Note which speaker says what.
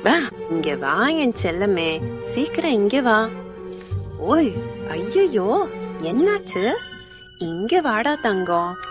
Speaker 1: இங்க வா என் செல்லமே, சீக்கிரம் இங்க வா. ஓய், ஐயோ, என்னாச்சு? இங்க வாடா தங்கம்,